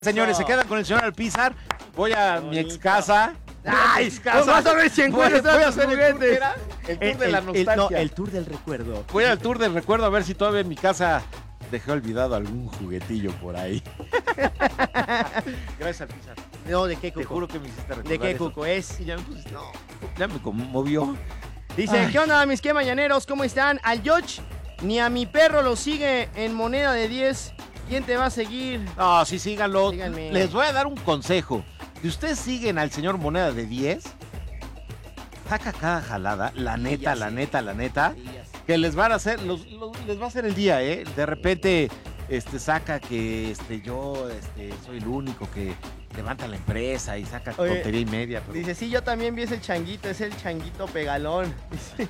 Señores, se quedan con el señor Alpizar. Voy a mi ex casa. ¡Ay, casa! Vas a ver si encuentras voy a tus hacer juguetes. el tour de la nostalgia. No, el tour del recuerdo. Voy al tour del recuerdo a ver si todavía en mi casa dejé olvidado algún juguetillo por ahí. Gracias, Alpizar. No, ¿de qué, Cuco? Te juro que me hiciste recordar ¿De qué, eso. Cuco? Es... Y ya me pusiste- no, ya me conmovió. Dice, Ay. ¿qué onda, mis que mañaneros? ¿Cómo están? Al George ni a mi perro lo sigue en moneda de 10. ¿Quién te va a seguir? No, sí, síganlo. Síganme. Les voy a dar un consejo. Si ustedes siguen al señor Moneda de 10, saca cada jalada, la neta, la neta, que les van a hacer, les va a hacer el día, ¿eh? De repente, saca que yo soy el único que levanta la empresa y saca Oye, tontería y media. Pero... Dice, sí, yo también vi ese changuito, es el changuito pegalón. Dice,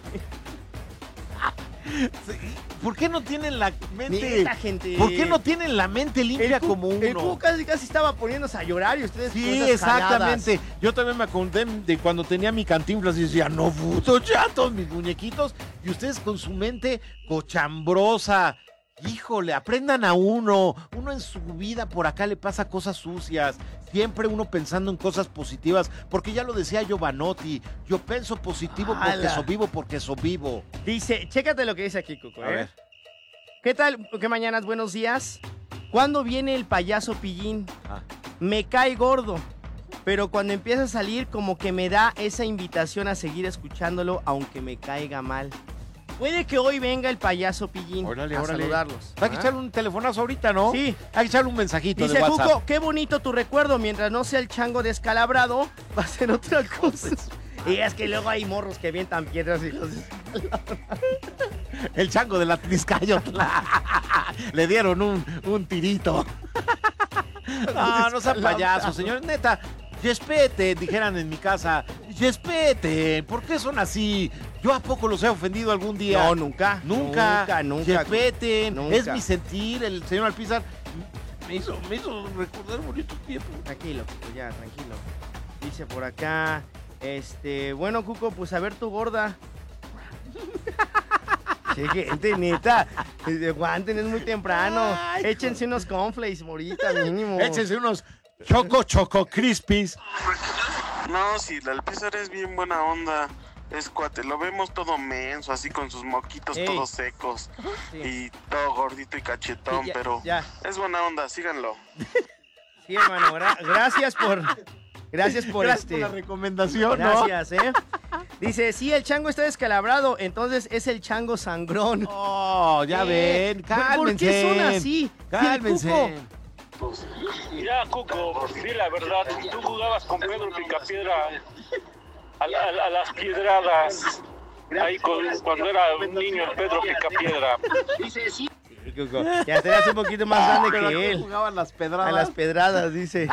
Sí, ¿por qué no tienen la mente? neta, gente. ¿Por qué no tienen la mente limpia como uno? El Cuco casi estaba poniéndose a llorar y ustedes con Sí, esas exactamente. jaladas. Yo también me acordé de cuando tenía mi Cantinflas y decía, no, puto, ya todos mis muñequitos. Y ustedes con su mente cochambrosa. Híjole, aprendan a uno. Uno en su vida por acá le pasa cosas sucias. Siempre uno pensando en cosas positivas. Porque ya lo decía Giovanotti. Yo pienso positivo porque ¡Hala! sobrevivo, porque sobrevivo. Dice, chécate lo que dice aquí, Cuco. A ver. ¿Qué tal? ¿Qué mañanas? Buenos días. ¿Cuándo viene el payaso Pillín? Ah. Me cae gordo, pero cuando empieza a salir como que me da esa invitación a seguir escuchándolo aunque me caiga mal. Puede que hoy venga el payaso Pillín Órale, a órale. saludarlos. Hay que echarle un telefonazo ahorita, ¿no? Sí. Hay que echarle un mensajito Dice de WhatsApp. Cuco, qué bonito tu recuerdo, mientras no sea el chango descalabrado, va a ser otra cosa. Y es que luego hay morros que avientan piedras y los... El chango de la Tliscayotla. Le dieron un tirito. No sea payaso, señor. Neta, respeten, dijeran en mi casa. Respeten, ¿por qué son así? ¿Yo a poco los he ofendido algún día? No, nunca. Nunca. Nunca. Respeten. Nunca. Es mi sentir. El señor Alpizar me hizo recordar bonitos tiempos. Tranquilo, Cuco, ya, tranquilo. Dice por acá, bueno, Cuco, pues a ver tu gorda. Che, gente, neta, aguanten, es muy temprano. Ay, Échense unos cornflakes ahorita, mínimo. Échense unos choco crispies. No, si el Alpizar es bien buena onda, es cuate, lo vemos todo menso, así con sus moquitos Ey. todos secos Sí. y todo gordito y cachetón, Sí, ya, pero ya. es buena onda, síganlo. Sí, hermano, gracias por Gracias por la recomendación, ¿no? Gracias, Dice, sí, el chango está descalabrado, entonces es el chango sangrón. Oh, ya ven, cálmense. ¿Por qué son así? Cálmense. Si el Cuco- Mira, Cuco, di la verdad, tú jugabas con Pedro Picapiedra a las piedradas, ahí cuando era un niño Pedro Picapiedra. Sí, Cuco, ya serás un poquito más grande Pero que aquí él. jugaban las pedradas. A las pedradas, dice.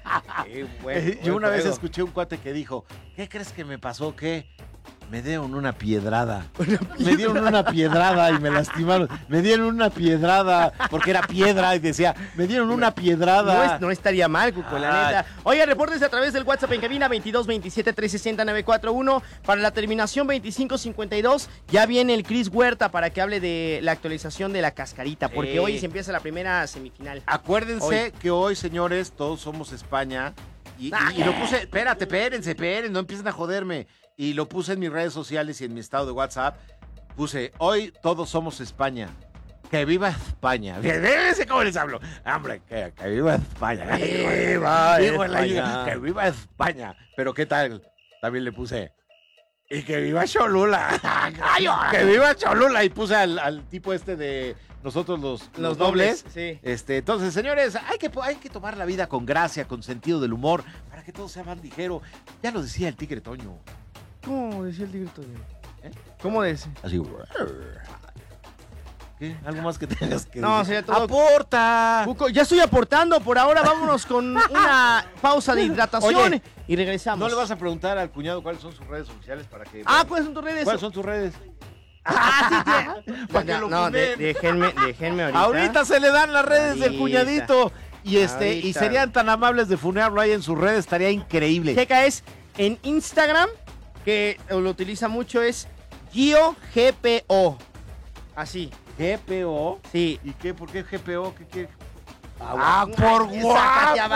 Yo una vez escuché un cuate que dijo, ¿qué crees que me pasó? ¿Qué? Me dieron una piedrada. Me dieron una piedrada y me lastimaron. Me dieron una piedrada porque era piedra y decía, me dieron una piedrada. No estaría mal, Cuco, la Ay. neta. Oiga, repórtese a través del WhatsApp en cabina 22 27 360 941 para la terminación 2552. Ya viene el Chris Huerta para que hable de la actualización de la cascarita, porque hoy se empieza la primera semifinal. Acuérdense Hoy. que hoy, señores, todos somos España. Y lo puse, espérense, no empiecen a joderme. Y lo puse en mis redes sociales y en mi estado de WhatsApp. Puse, hoy todos somos España. ¡Que viva España! Fíjense cómo les hablo. Hombre, que viva España. ¡Viva España! ¡Que viva España! Pero ¿qué tal? También le puse, y que viva Cholula. ¡Que viva Cholula! Y puse al tipo de nosotros los dobles. Sí. Entonces, señores, hay que tomar la vida con gracia, con sentido del humor, para que todo sea más ligero. Ya lo decía el Tigre Toño. ¿Cómo decía el tigre Toño? ¿Eh? ¿Cómo decía? Así. ¿Qué? ¿Algo más que tengas que No, decir? sería todo. ¡Aporta! Cuco, ya estoy aportando. Por ahora vámonos con una pausa de hidratación Oye, y regresamos. ¿No le vas a preguntar al cuñado cuáles son sus redes oficiales para que... ¿cuáles son tus redes? ¿Cuáles son tus redes? Sí, Para que lo funen. déjenme ahorita. Ahorita se le dan las redes del Ahorita. cuñadito. Y y Ahorita. serían tan amables de funearlo ahí en sus redes, estaría increíble. Checa, es en Instagram, que lo utiliza mucho, es GioGPO. Así. GPO. Sí. ¿Y qué? ¿Por qué GPO? ¿Qué? por guapo.